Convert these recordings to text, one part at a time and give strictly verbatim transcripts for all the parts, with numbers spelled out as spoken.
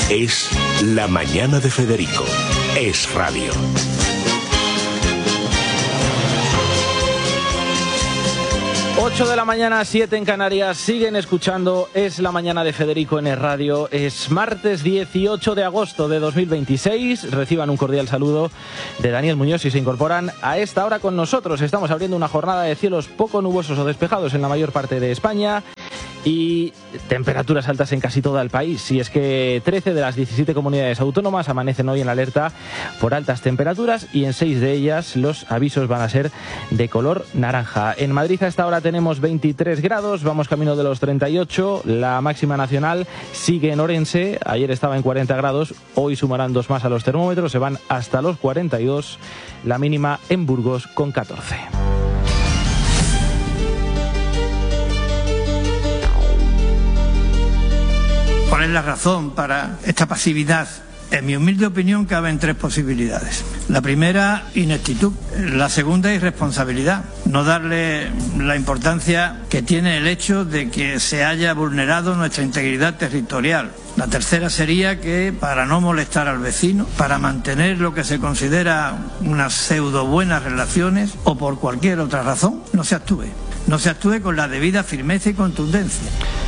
Es La Mañana de Federico. Es radio. ocho de la mañana, siete en Canarias, siguen escuchando Es la Mañana de Federico en Es Radio. Es martes dieciocho de agosto de dos mil veintiséis. Reciban un cordial saludo de Daniel Muñoz si se incorporan a esta hora con nosotros. Estamos abriendo una jornada de cielos poco nubosos o despejados en la mayor parte de España y temperaturas altas en casi todo el país. Y es que trece de las diecisiete comunidades autónomas amanecen hoy en alerta por altas temperaturas y en seis de ellas los avisos van a ser de color naranja. En Madrid a esta hora tenemos veintitrés grados, vamos camino de los treinta y ocho. La máxima nacional sigue en Orense, ayer estaba en cuarenta grados, hoy sumarán dos más a los termómetros, se van hasta los cuarenta y dos. La mínima en Burgos con catorce. ¿Cuál es la razón para esta pasividad? En mi humilde opinión caben tres posibilidades. La primera, ineptitud. La segunda, irresponsabilidad. No darle la importancia que tiene el hecho de que se haya vulnerado nuestra integridad territorial. La tercera sería que, para no molestar al vecino, para mantener lo que se considera unas pseudo buenas relaciones o por cualquier otra razón, no se actúe. No se actúe con la debida firmeza y contundencia.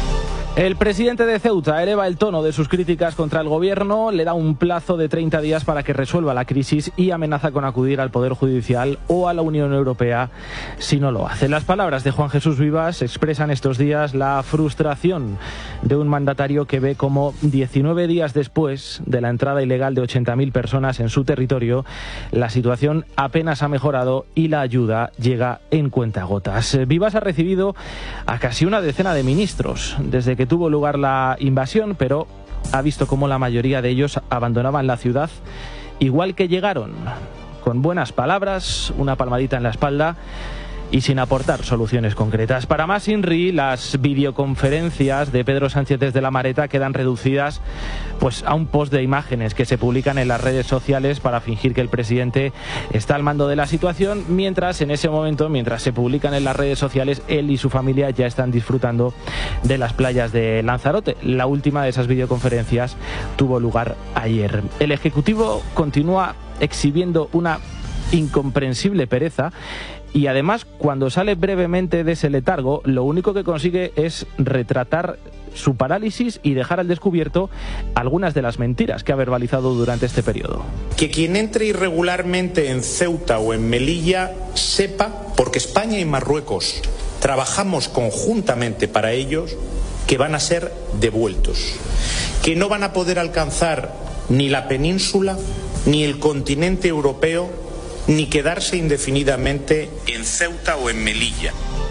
El presidente de Ceuta eleva el tono de sus críticas contra el gobierno, le da un plazo de treinta días para que resuelva la crisis y amenaza con acudir al Poder Judicial o a la Unión Europea si no lo hace. Las palabras de Juan Jesús Vivas expresan estos días la frustración de un mandatario que ve como diecinueve días después de la entrada ilegal de ochenta mil personas en su territorio, la situación apenas ha mejorado y la ayuda llega en cuentagotas. Vivas ha recibido a casi una decena de ministros desde que tuvo lugar la invasión, pero ha visto cómo la mayoría de ellos abandonaban la ciudad igual que llegaron, con buenas palabras, una palmadita en la espalda y sin aportar soluciones concretas. Para más INRI, las videoconferencias de Pedro Sánchez desde La Mareta quedan reducidas pues a un post de imágenes que se publican en las redes sociales para fingir que el presidente está al mando de la situación, mientras en ese momento, mientras se publican en las redes sociales, él y su familia ya están disfrutando de las playas de Lanzarote. La última de esas videoconferencias tuvo lugar ayer. El Ejecutivo continúa exhibiendo una incomprensible pereza y además, cuando sale brevemente de ese letargo, lo único que consigue es retratar su parálisis y dejar al descubierto algunas de las mentiras que ha verbalizado durante este periodo. Que quien entre irregularmente en Ceuta o en Melilla sepa, porque España y Marruecos trabajamos conjuntamente para ellos, que van a ser devueltos, que no van a poder alcanzar ni la península ni el continente europeo, ni quedarse indefinidamente en Ceuta o en Melilla.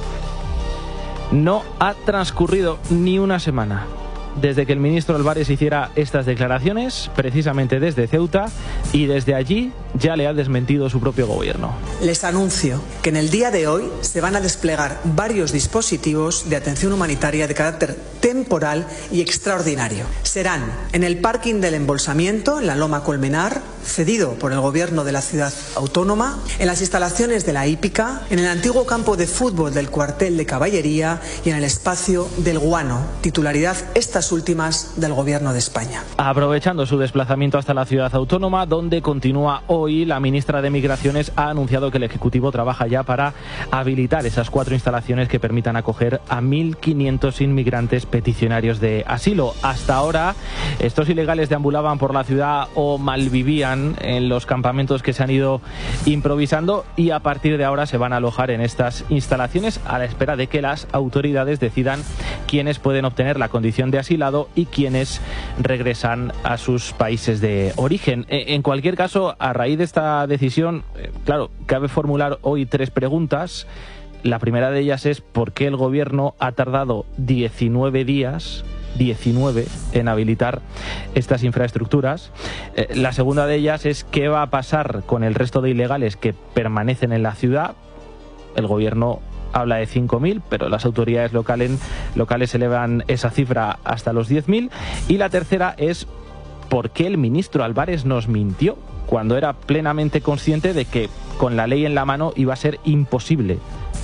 No ha transcurrido ni una semana desde que el ministro Álvarez hiciera estas declaraciones, precisamente desde Ceuta, y desde allí ya le ha desmentido su propio gobierno. Les anuncio que en el día de hoy se van a desplegar varios dispositivos de atención humanitaria de carácter temporal y extraordinario. Serán en el parking del embolsamiento, en la Loma Colmenar, cedido por el gobierno de la ciudad autónoma, en las instalaciones de la hípica, en el antiguo campo de fútbol del cuartel de caballería y en el espacio del Guano, titularidad estas últimas del gobierno de España. Aprovechando su desplazamiento hasta la ciudad autónoma, donde continúa hoy, la ministra de Migraciones ha anunciado que el Ejecutivo trabaja ya para habilitar esas cuatro instalaciones que permitan acoger a mil quinientos inmigrantes peticionarios de asilo. Hasta ahora, estos ilegales deambulaban por la ciudad o malvivían en los campamentos que se han ido improvisando y a partir de ahora se van a alojar en estas instalaciones a la espera de que las autoridades decidan quiénes pueden obtener la condición de asilo y quienes regresan a sus países de origen. En cualquier caso, a raíz de esta decisión, claro, cabe formular hoy tres preguntas. La primera de ellas es ¿por qué el gobierno ha tardado diecinueve días diecinueve en habilitar estas infraestructuras? La segunda de ellas es ¿qué va a pasar con el resto de ilegales que permanecen en la ciudad? El gobierno habla de cinco mil, pero las autoridades locales, locales elevan esa cifra hasta los diez mil. Y la tercera es ¿por qué el ministro Álvarez nos mintió cuando era plenamente consciente de que con la ley en la mano iba a ser imposible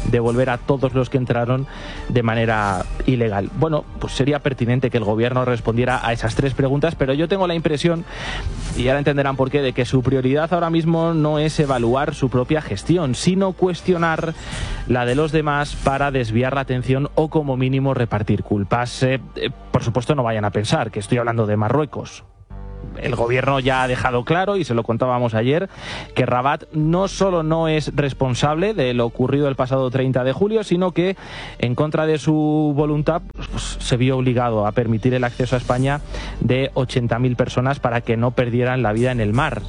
devolver a todos los que entraron de manera ilegal. Bueno, pues sería pertinente que el gobierno respondiera a esas tres preguntas, pero yo tengo la impresión, y ahora entenderán por qué, de que su prioridad ahora mismo no es evaluar su propia gestión, sino cuestionar la de los demás para desviar la atención o como mínimo repartir culpas. Eh, eh, por supuesto, no vayan a pensar que estoy hablando de Marruecos. El gobierno ya ha dejado claro, y se lo contábamos ayer, que Rabat no solo no es responsable de lo ocurrido el pasado treinta de julio, sino que, en contra de su voluntad, pues, se vio obligado a permitir el acceso a España de ochenta mil personas para que no perdieran la vida en el mar.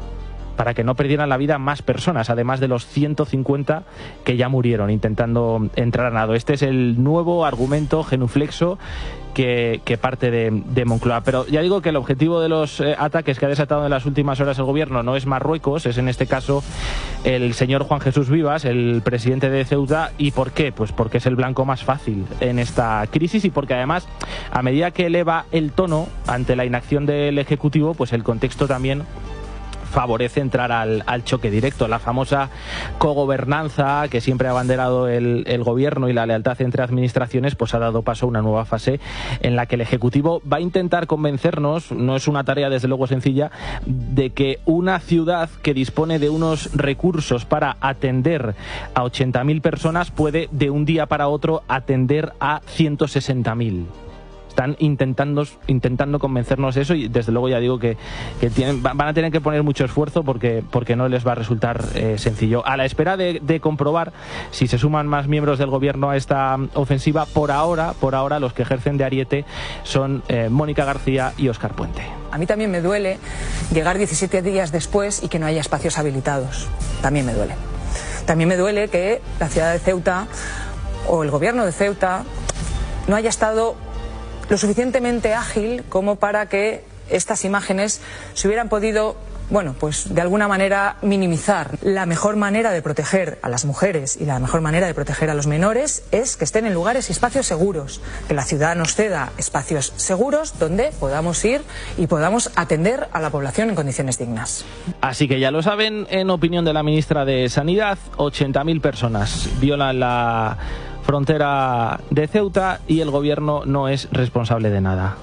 Para que no perdieran la vida más personas, además de los ciento cincuenta que ya murieron intentando entrar a nado. Este es el nuevo argumento genuflexo que, que parte de, de Moncloa. Pero ya digo que el objetivo de los eh, ataques que ha desatado en las últimas horas el gobierno no es Marruecos, es en este caso el señor Juan Jesús Vivas, el presidente de Ceuta. ¿Y por qué? Pues porque es el blanco más fácil en esta crisis, y porque además, a medida que eleva el tono ante la inacción del Ejecutivo, pues el contexto también favorece entrar al, al choque directo. La famosa cogobernanza que siempre ha abanderado el, el gobierno y la lealtad entre administraciones, pues ha dado paso a una nueva fase en la que el Ejecutivo va a intentar convencernos, no es una tarea desde luego sencilla, de que una ciudad que dispone de unos recursos para atender a ochenta mil personas puede de un día para otro atender a ciento sesenta mil. Están intentando, intentando convencernos de eso, y desde luego ya digo que, que tienen, van a tener que poner mucho esfuerzo porque, porque no les va a resultar eh, sencillo. A la espera de, de comprobar si se suman más miembros del gobierno a esta ofensiva, por ahora, por ahora los que ejercen de ariete son eh, Mónica García y Óscar Puente. A mí también me duele llegar diecisiete días después y que no haya espacios habilitados. También me duele. También me duele que la ciudad de Ceuta o el gobierno de Ceuta no haya estado lo suficientemente ágil como para que estas imágenes se hubieran podido, bueno, pues de alguna manera minimizar. La mejor manera de proteger a las mujeres y la mejor manera de proteger a los menores es que estén en lugares y espacios seguros, que la ciudad nos ceda espacios seguros donde podamos ir y podamos atender a la población en condiciones dignas. Así que ya lo saben, en opinión de la ministra de Sanidad, ochenta mil personas violan la frontera de Ceuta y el gobierno no es responsable de nada.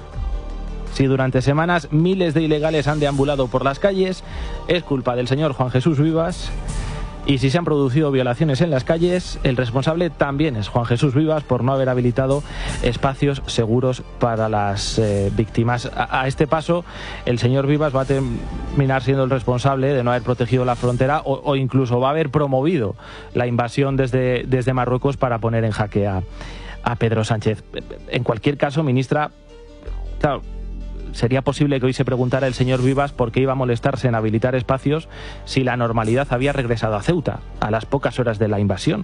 Si durante semanas miles de ilegales han deambulado por las calles, es culpa del señor Juan Jesús Vivas. Y si se han producido violaciones en las calles, el responsable también es Juan Jesús Vivas por no haber habilitado espacios seguros para las eh, víctimas. A, a este paso, el señor Vivas va a terminar siendo el responsable de no haber protegido la frontera, o, o incluso va a haber promovido la invasión desde, desde Marruecos para poner en jaque a, a Pedro Sánchez. En cualquier caso, ministra, claro, sería posible que hoy se preguntara el señor Vivas por qué iba a molestarse en habilitar espacios si la normalidad había regresado a Ceuta a las pocas horas de la invasión.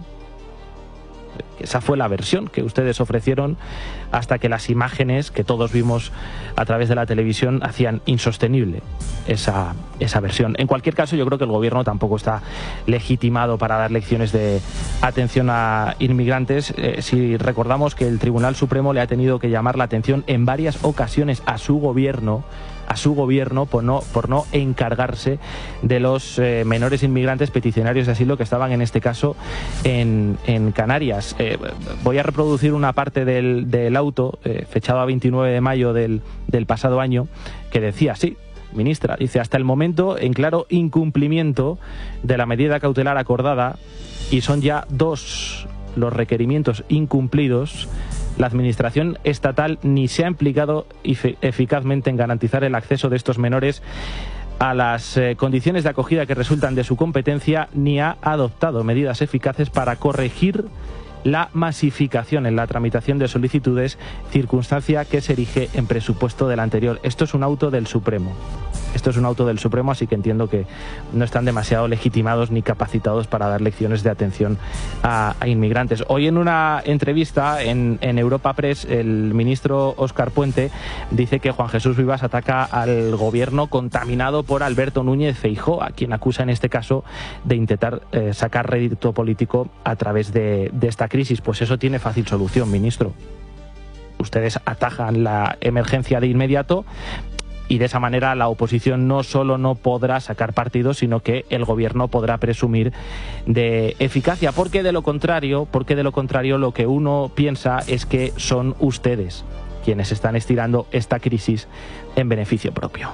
Esa fue la versión que ustedes ofrecieron hasta que las imágenes que todos vimos a través de la televisión hacían insostenible esa, esa versión. En cualquier caso, yo creo que el gobierno tampoco está legitimado para dar lecciones de atención a inmigrantes. Eh, si recordamos que el Tribunal Supremo le ha tenido que llamar la atención en varias ocasiones a su gobierno a su gobierno por no, por no encargarse de los eh, menores inmigrantes peticionarios de asilo que estaban en este caso en, en Canarias. Eh, voy a reproducir una parte del, del auto eh, fechado a veintinueve de mayo del, del pasado año que decía así. Ministra, dice, hasta el momento en claro incumplimiento de la medida cautelar acordada, y son ya dos los requerimientos incumplidos, la administración estatal ni se ha implicado eficazmente en garantizar el acceso de estos menores a las eh, condiciones de acogida que resultan de su competencia, ni ha adoptado medidas eficaces para corregir la masificación en la tramitación de solicitudes, circunstancia que se erige en presupuesto del anterior. Esto es un auto del Supremo. Esto es un auto del Supremo, así que entiendo que no están demasiado legitimados ni capacitados para dar lecciones de atención a, a inmigrantes. Hoy en una entrevista en, en Europa Press, el ministro Óscar Puente dice que Juan Jesús Vivas ataca al gobierno contaminado por Alberto Núñez Feijóo, a quien acusa en este caso de intentar eh, sacar rédito político a través de, de esta crisis. Pues eso tiene fácil solución, ministro. Ustedes atajan la emergencia de inmediato y de esa manera la oposición no solo no podrá sacar partido, sino que el gobierno podrá presumir de eficacia, porque de lo contrario, porque de lo contrario lo que uno piensa es que son ustedes quienes están estirando esta crisis en beneficio propio.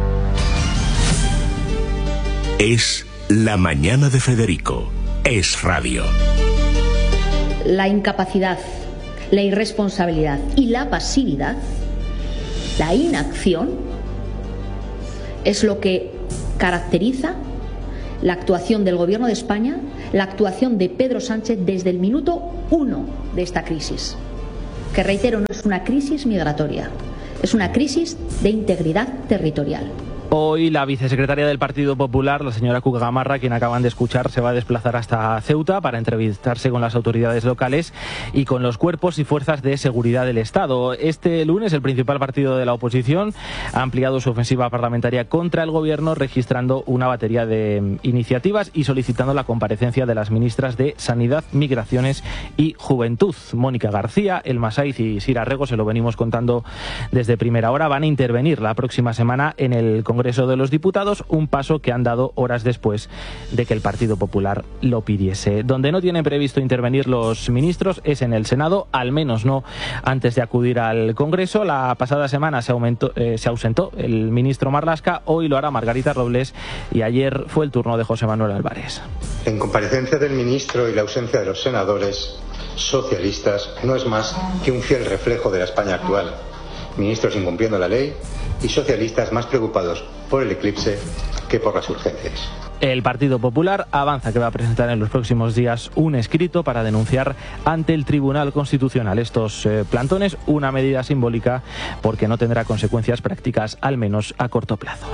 Es La Mañana de Federico. Es radio. La incapacidad, la irresponsabilidad y la pasividad, la inacción, es lo que caracteriza la actuación del Gobierno de España, la actuación de Pedro Sánchez desde el minuto uno de esta crisis, que, reitero, no es una crisis migratoria, es una crisis de integridad territorial. Hoy la vicesecretaria del Partido Popular, la señora Cuca Gamarra, quien acaban de escuchar, se va a desplazar hasta Ceuta para entrevistarse con las autoridades locales y con los cuerpos y fuerzas de seguridad del Estado. Este lunes el principal partido de la oposición ha ampliado su ofensiva parlamentaria contra el gobierno, registrando una batería de iniciativas y solicitando la comparecencia de las ministras de Sanidad, Migraciones y Juventud. Mónica García, Elma Saiz y Sira Rego, se lo venimos contando desde primera hora, van a intervenir la próxima semana en el Congreso Congreso de los Diputados, un paso que han dado horas después de que el Partido Popular lo pidiese. Donde no tienen previsto intervenir los ministros es en el Senado, al menos no antes de acudir al Congreso. La pasada semana se, aumentó, eh, se ausentó el ministro Marlaska, hoy lo hará Margarita Robles y ayer fue el turno de José Manuel Álvarez. En comparecencia del ministro y la ausencia de los senadores socialistas no es más que un fiel reflejo de la España actual. Ministros incumpliendo la ley y socialistas más preocupados por el eclipse que por las urgencias. El Partido Popular avanza que va a presentar en los próximos días un escrito para denunciar ante el Tribunal Constitucional estos eh, plantones, una medida simbólica porque no tendrá consecuencias prácticas, al menos a corto plazo.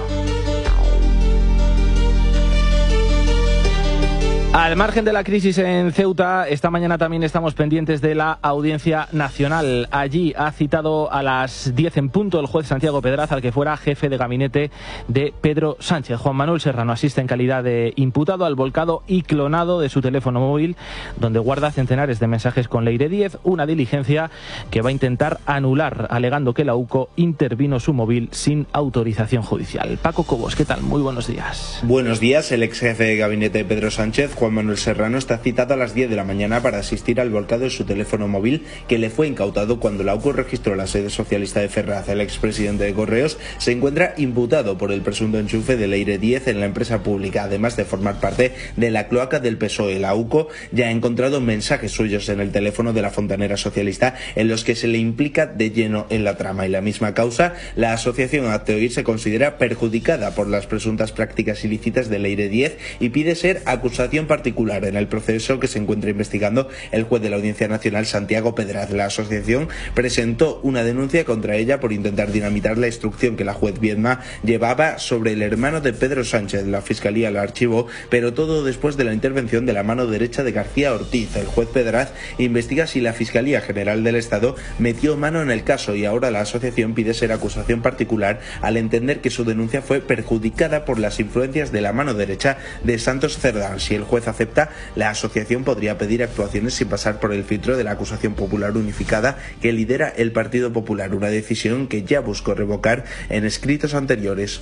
Al margen de la crisis en Ceuta, esta mañana también estamos pendientes de la Audiencia Nacional. Allí ha citado a las diez en punto el juez Santiago Pedraz al que fuera jefe de gabinete de Pedro Sánchez. Juan Manuel Serrano asiste en calidad de imputado al volcado y clonado de su teléfono móvil, donde guarda centenares de mensajes con Leire diez, una diligencia que va a intentar anular, alegando que la U C O intervino su móvil sin autorización judicial. Paco Cobos, ¿qué tal? Muy buenos días. Buenos días. El ex jefe de gabinete de Pedro Sánchez, Juan Manuel Serrano, está citado a las diez de la mañana para asistir al volcado de su teléfono móvil que le fue incautado cuando la U C O registró la sede socialista de Ferraz. El expresidente de Correos se encuentra imputado por el presunto enchufe de Leire diez en la empresa pública, además de formar parte de la cloaca del P S O E. La U C O ya ha encontrado mensajes suyos en el teléfono de la fontanera socialista en los que se le implica de lleno en la trama. Y la misma causa, la asociación Hazte Oír se considera perjudicada por las presuntas prácticas ilícitas de Leire diez y pide ser acusación particular en el proceso que se encuentra investigando el juez de la Audiencia Nacional, Santiago Pedraz. La asociación presentó una denuncia contra ella por intentar dinamitar la instrucción que la juez Viedma llevaba sobre el hermano de Pedro Sánchez. La Fiscalía la archivó, pero todo después de la intervención de la mano derecha de García Ortiz. El juez Pedraz investiga si la Fiscalía General del Estado metió mano en el caso y ahora la asociación pide ser acusación particular al entender que su denuncia fue perjudicada por las influencias de la mano derecha de Santos Cerdán. Si el juez acepta, la asociación podría pedir actuaciones sin pasar por el filtro de la acusación popular unificada que lidera el Partido Popular, una decisión que ya buscó revocar en escritos anteriores.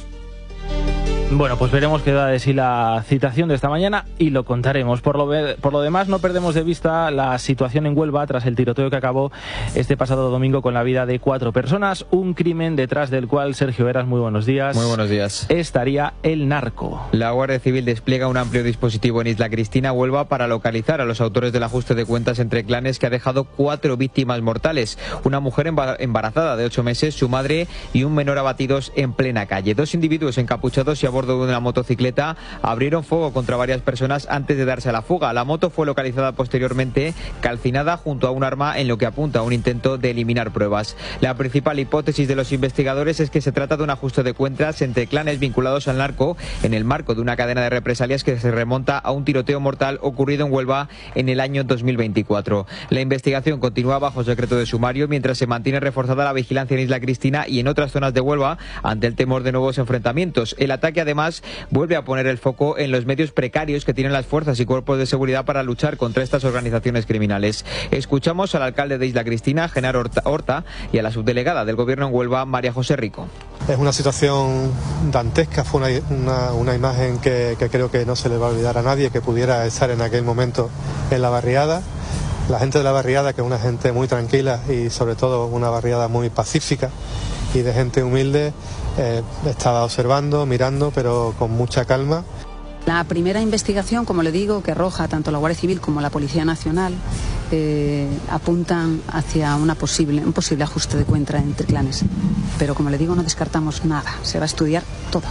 Bueno, pues veremos qué da de sí la citación de esta mañana y lo contaremos. Por lo, por lo demás, no perdemos de vista la situación en Huelva tras el tiroteo que acabó este pasado domingo con la vida de cuatro personas. Un crimen detrás del cual, Sergio Eras, muy buenos días. Muy buenos días. Estaría el narco. La Guardia Civil despliega un amplio dispositivo en Isla Cristina, Huelva, para localizar a los autores del ajuste de cuentas entre clanes que ha dejado cuatro víctimas mortales. Una mujer embarazada de ocho meses, su madre y un menor abatidos en plena calle. Dos individuos encapuchados y a bordo de una motocicleta abrieron fuego contra varias personas antes de darse a la fuga. La moto fue localizada posteriormente calcinada junto a un arma, en lo que apunta a un intento de eliminar pruebas. La principal hipótesis de los investigadores es que se trata de un ajuste de cuentas entre clanes vinculados al narco en el marco de una cadena de represalias que se remonta a un tiroteo mortal ocurrido en Huelva en el año dos mil veinticuatro. La investigación continúa bajo secreto de sumario mientras se mantiene reforzada la vigilancia en Isla Cristina y en otras zonas de Huelva ante el temor de nuevos enfrentamientos. El ataque además vuelve a poner el foco en los medios precarios que tienen las fuerzas y cuerpos de seguridad para luchar contra estas organizaciones criminales. Escuchamos al alcalde de Isla Cristina, Genaro Horta, y a la subdelegada del Gobierno en Huelva, María José Rico. Es una situación dantesca, fue una, una, una imagen que, que creo que no se le va a olvidar a nadie que pudiera estar en aquel momento en la barriada. La gente de la barriada, que es una gente muy tranquila y sobre todo una barriada muy pacífica y de gente humilde, eh, estaba observando, mirando, pero con mucha calma. La primera investigación, como le digo, que arroja tanto la Guardia Civil como la Policía Nacional, eh, apuntan hacia una posible, un posible ajuste de cuenta entre clanes. Pero como le digo, no descartamos nada, se va a estudiar todo.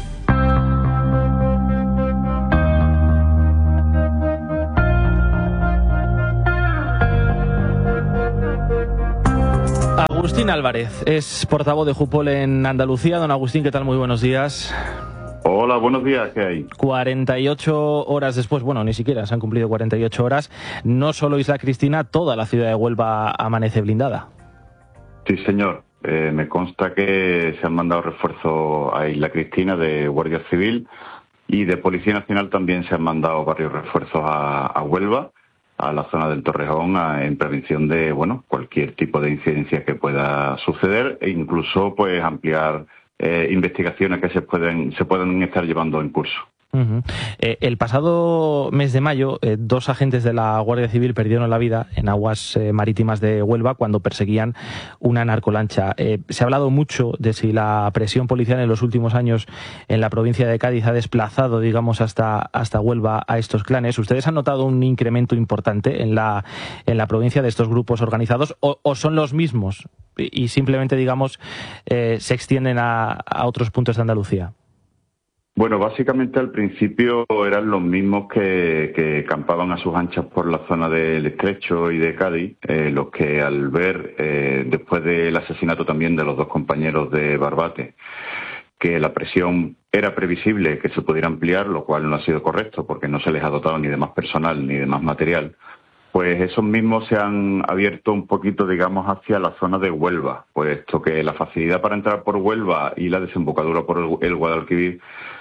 Agustín Álvarez es portavoz de Jupol en Andalucía. Don Agustín, ¿qué tal? Muy buenos días. Hola, buenos días, ¿qué hay? cuarenta y ocho horas después, bueno, ni siquiera se han cumplido cuarenta y ocho horas, no solo Isla Cristina, toda la ciudad de Huelva amanece blindada. Sí, señor. Eh, me consta que se han mandado refuerzos a Isla Cristina de Guardia Civil y de Policía Nacional también se han mandado varios refuerzos a, a Huelva, a la zona del Torrejón, a, en prevención de, bueno, cualquier tipo de incidencia que pueda suceder e incluso, pues, ampliar Eh, investigaciones que se pueden se pueden estar llevando en curso. Uh-huh. Eh, el pasado mes de mayo, eh, dos agentes de la Guardia Civil perdieron la vida en aguas eh, marítimas de Huelva cuando perseguían una narcolancha. Eh, se ha hablado mucho de si la presión policial en los últimos años en la provincia de Cádiz ha desplazado, digamos, hasta hasta Huelva a estos clanes. ¿Ustedes han notado un incremento importante en la en la provincia de estos grupos organizados o, o son los mismos y simplemente, digamos, eh, se extienden a, a otros puntos de Andalucía? Bueno, básicamente al principio eran los mismos que, que campaban a sus anchas por la zona del Estrecho y de Cádiz, eh, los que al ver, eh, después del asesinato también de los dos compañeros de Barbate, que la presión era previsible que se pudiera ampliar, lo cual no ha sido correcto porque no se les ha dotado ni de más personal ni de más material, pues esos mismos se han abierto un poquito, digamos, hacia la zona de Huelva, puesto que la facilidad para entrar por Huelva y la desembocadura por el, el Guadalquivir,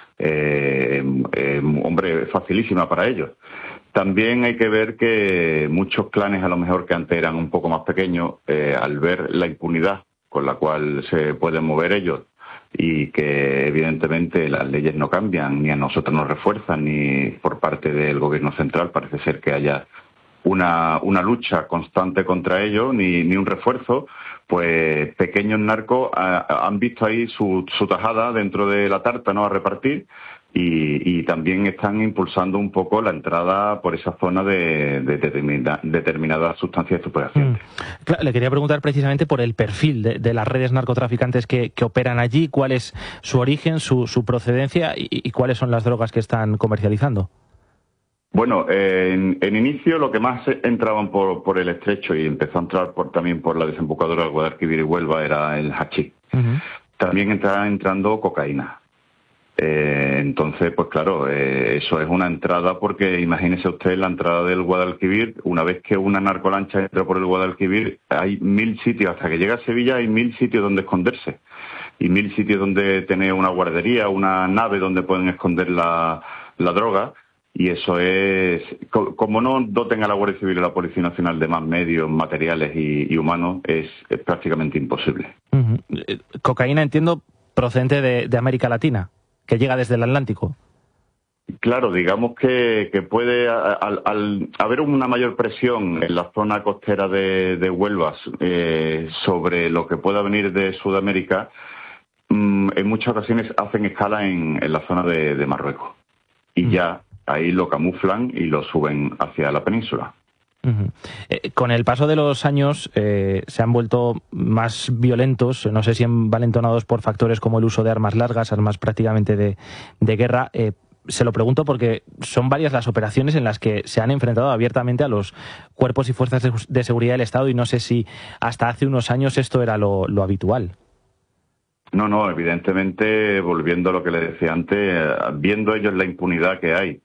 eh, eh, hombre, facilísima para ellos. También hay que ver que muchos clanes, a lo mejor que antes eran un poco más pequeños, eh, al ver la impunidad con la cual se pueden mover ellos y que evidentemente las leyes no cambian, ni a nosotros nos refuerzan, ni por parte del gobierno central parece ser que haya Una, una lucha constante contra ellos, ni, ni un refuerzo, pues pequeños narcos a, han visto ahí su, su tajada dentro de la tarta, ¿no?, a repartir, y, y también están impulsando un poco la entrada por esa zona de, de determina, determinadas sustancias estupefacientes. Mm. Claro, le quería preguntar precisamente por el perfil de, de las redes narcotraficantes que, que operan allí, cuál es su origen, su, su procedencia y, y cuáles son las drogas que están comercializando. Bueno, eh, en, en inicio lo que más entraban por, por el Estrecho y empezó a entrar por, también por la desembocadura del Guadalquivir y Huelva era el hachís. Uh-huh. También está entrando cocaína. Eh, entonces, pues claro, eh, eso es una entrada porque imagínese usted la entrada del Guadalquivir. Una vez que una narcolancha entra por el Guadalquivir, hay mil sitios, hasta que llega a Sevilla hay mil sitios donde esconderse. Y mil sitios donde tener una guardería, una nave donde pueden esconder la, la droga. Y eso es, como no doten a la Guardia Civil y a la Policía Nacional de más medios, materiales y, y humanos, es, es prácticamente imposible. Uh-huh. Cocaína, entiendo, procedente de, de América Latina, que llega desde el Atlántico. Claro, digamos que, que puede, al, al haber una mayor presión en la zona costera de, de Huelva eh, sobre lo que pueda venir de Sudamérica, mmm, en muchas ocasiones hacen escala en, en la zona de, de Marruecos. Y uh-huh. ya ahí lo camuflan y lo suben hacia la península. Uh-huh. Eh, con el paso de los años eh, se han vuelto más violentos, no sé si envalentonados por factores como el uso de armas largas, armas prácticamente de, de guerra. Eh, se lo pregunto porque son varias las operaciones en las que se han enfrentado abiertamente a los cuerpos y fuerzas de, de seguridad del Estado y no sé si hasta hace unos años esto era lo, lo habitual. No, no, evidentemente, volviendo a lo que le decía antes, viendo ellos la impunidad que hay,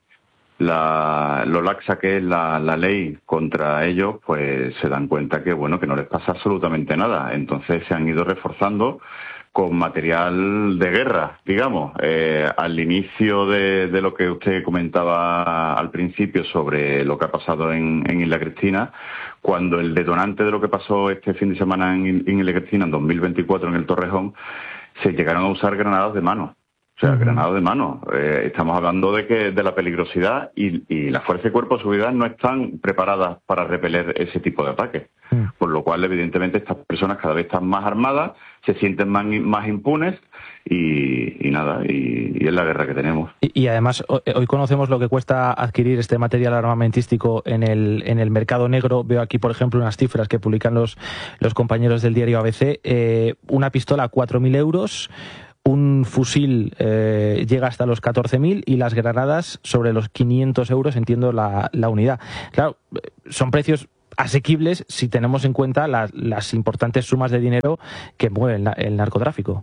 La, lo laxa que es la, la ley contra ellos, pues se dan cuenta que bueno que no les pasa absolutamente nada. Entonces se han ido reforzando con material de guerra, digamos. Eh, al inicio de, de lo que usted comentaba al principio sobre lo que ha pasado en, en Isla Cristina, cuando el detonante de lo que pasó este fin de semana en, en Isla Cristina, en dos mil veinticuatro, en el Torrejón, se llegaron a usar granadas de mano. O sea, uh-huh. granadas de mano. Eh, estamos hablando de que de la peligrosidad y, y la Fuerza y Cuerpo de Seguridad no están preparadas para repeler ese tipo de ataques. Uh-huh. Por lo cual, evidentemente, estas personas cada vez están más armadas, se sienten más, más impunes y, y nada, y, y es la guerra que tenemos. Y, y además, hoy conocemos lo que cuesta adquirir este material armamentístico en el, en el mercado negro. Veo aquí, por ejemplo, unas cifras que publican los, los compañeros del diario A B C. Eh, una pistola, cuatro mil euros. Un fusil eh, llega hasta los catorce mil y las granadas sobre los quinientos euros, entiendo, la, la unidad. Claro, son precios asequibles si tenemos en cuenta las, las importantes sumas de dinero que mueve el, el narcotráfico.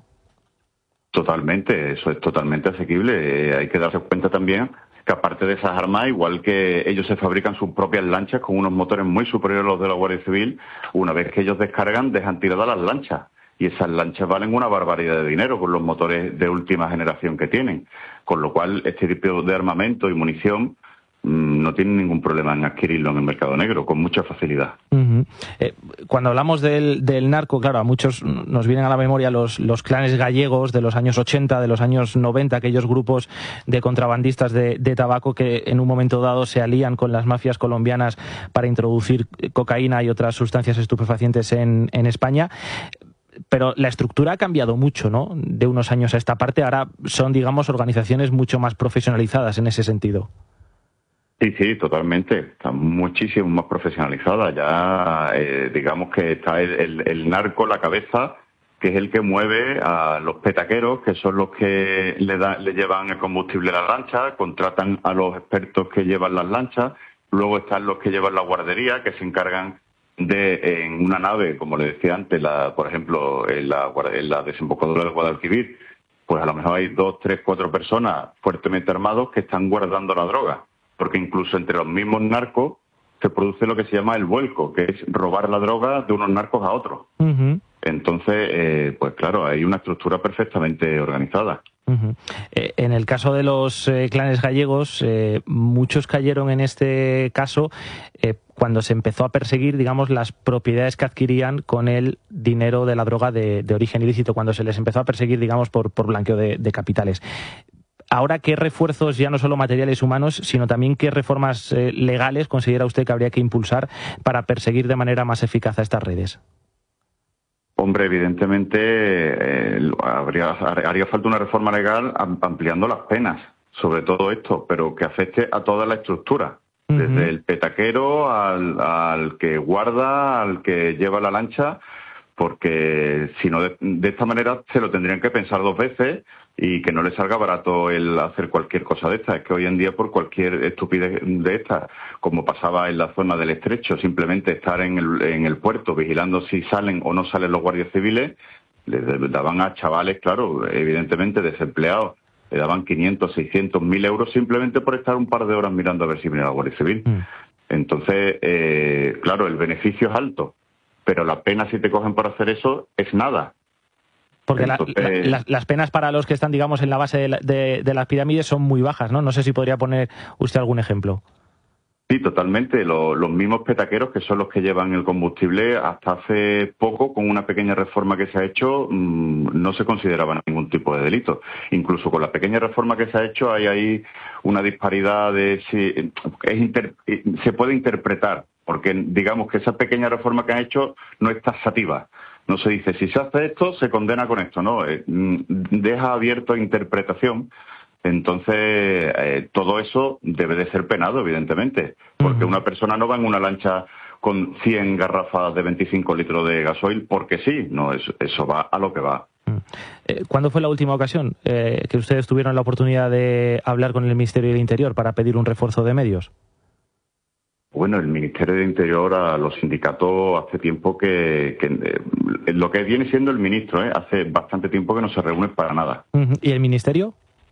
Totalmente, eso es totalmente asequible. Eh, hay que darse cuenta también que aparte de esas armas, igual que ellos se fabrican sus propias lanchas con unos motores muy superiores a los de la Guardia Civil, una vez que ellos descargan, dejan tiradas las lanchas. Y esas lanchas valen una barbaridad de dinero con los motores de última generación que tienen. Con lo cual, este tipo de armamento y munición mmm, no tienen ningún problema en adquirirlo en el mercado negro, con mucha facilidad. Uh-huh. eh, cuando hablamos del, del narco, claro, a muchos nos vienen a la memoria los, los clanes gallegos de los años ochenta, de los años noventa, aquellos grupos de contrabandistas de, de tabaco que en un momento dado se alían con las mafias colombianas para introducir cocaína y otras sustancias estupefacientes en, en España. Pero la estructura ha cambiado mucho, ¿no? De unos años a esta parte. Ahora son, digamos, organizaciones mucho más profesionalizadas en ese sentido. Sí, sí, totalmente. Está muchísimo más profesionalizada. Ya, eh, digamos que está el, el, el narco, la cabeza, que es el que mueve a los petaqueros, que son los que le, da, le llevan el combustible a la lancha, contratan a los expertos que llevan las lanchas. Luego están los que llevan la guardería, que se encargan de en una nave, como le decía antes, la, por ejemplo, en la, en la desembocadura del Guadalquivir, pues a lo mejor hay dos, tres, cuatro personas fuertemente armados que están guardando la droga, porque incluso entre los mismos narcos se produce lo que se llama el vuelco, que es robar la droga de unos narcos a otros. Uh-huh. Entonces, eh, pues claro, hay una estructura perfectamente organizada. Uh-huh. Eh, en el caso de los eh, clanes gallegos, eh, muchos cayeron en este caso eh, cuando se empezó a perseguir, digamos, las propiedades que adquirían con el dinero de la droga de, de origen ilícito, cuando se les empezó a perseguir, digamos, por, por blanqueo de, de capitales. Ahora, ¿qué refuerzos, ya no solo materiales humanos, sino también qué reformas eh, legales considera usted que habría que impulsar para perseguir de manera más eficaz a estas redes? Hombre, evidentemente eh, habría, haría falta una reforma legal ampliando las penas sobre todo esto, pero que afecte a toda la estructura, uh-huh. desde el petaquero al, al que guarda, al que lleva la lancha, porque si no, de, de esta manera se lo tendrían que pensar dos veces y que no les salga barato el hacer cualquier cosa de esta. Es que hoy en día por cualquier estupidez de esta, como pasaba en la zona del Estrecho, simplemente estar en el, en el puerto vigilando si salen o no salen los guardias civiles, le daban a chavales, claro, evidentemente desempleados, le daban quinientos, seiscientos, mil euros simplemente por estar un par de horas mirando a ver si venía la Guardia Civil. Mm. Entonces, eh, claro, el beneficio es alto, pero la pena si te cogen por hacer eso es nada. Porque Entonces, la, la, las, las penas para los que están, digamos, en la base de, la, de, de las pirámides son muy bajas, ¿no? No sé si podría poner usted algún ejemplo. Sí, totalmente. Los, los mismos petaqueros, que son los que llevan el combustible, hasta hace poco, con una pequeña reforma que se ha hecho, mmm, no se consideraban ningún tipo de delito. Incluso con la pequeña reforma que se ha hecho hay ahí una disparidad de si es inter, se puede interpretar, porque digamos que esa pequeña reforma que han hecho no es taxativa. No se dice, si se hace esto, se condena con esto, no. Eh, deja abierto a interpretación. Entonces, eh, todo eso debe de ser penado, evidentemente, porque uh-huh. una persona no va en una lancha con cien garrafas de veinticinco litros de gasoil porque sí, no, eso, eso va a lo que va. Uh-huh. Eh, ¿Cuándo fue la última ocasión eh, que ustedes tuvieron la oportunidad de hablar con el Ministerio del Interior para pedir un refuerzo de medios? Bueno, el Ministerio del Interior a los sindicatos hace tiempo que, que eh, lo que viene siendo el ministro, eh, hace bastante tiempo que no se reúne para nada. Uh-huh. ¿Y el Ministerio?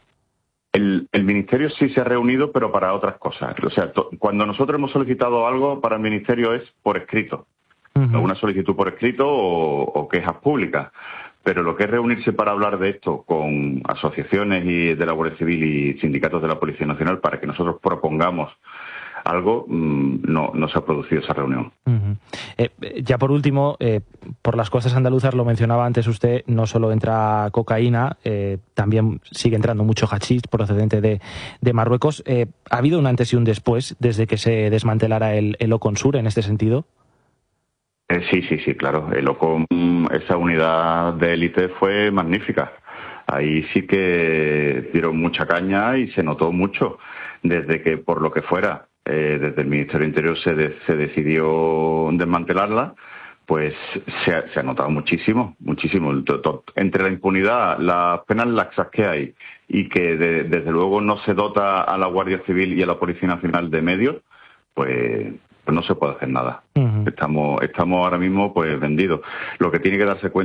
El, el Ministerio sí se ha reunido, pero para otras cosas. O sea, to, cuando nosotros hemos solicitado algo para el Ministerio es por escrito. Uh-huh. Una solicitud por escrito o, o quejas públicas. Pero lo que es reunirse para hablar de esto con asociaciones y de la Guardia Civil y sindicatos de la Policía Nacional para que nosotros propongamos algo, no, no se ha producido esa reunión. Uh-huh. Eh, ya por último, eh, por las costas andaluzas, lo mencionaba antes usted, no solo entra cocaína, eh, también sigue entrando mucho hachís procedente de, de Marruecos. Eh, ¿Ha habido un antes y un después desde que se desmantelara el, el Oconsur en este sentido? Eh, sí, sí, sí, claro. El Ocon, esa unidad de élite fue magnífica. Ahí sí que dieron mucha caña y se notó mucho desde que, por lo que fuera, eh, desde el Ministerio del Interior se, de, se decidió desmantelarla, pues se ha, se ha notado muchísimo, muchísimo. Entre la impunidad, las penas laxas que hay y que de, desde luego no se dota a la Guardia Civil y a la Policía Nacional de medios, pues... pues no se puede hacer nada. Uh-huh. Estamos, estamos ahora mismo pues vendidos. Lo que tiene que darse cuenta